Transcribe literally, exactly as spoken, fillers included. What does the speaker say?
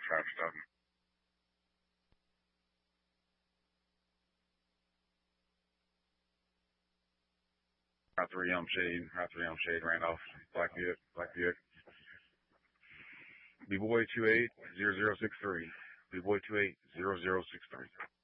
five seven. Route three Elm Shade, Route three Elm Shade, Randolph, Black Buick, Black Buick. B-Boy two eight zero zero six three. B-Boy two eight zero zero six three.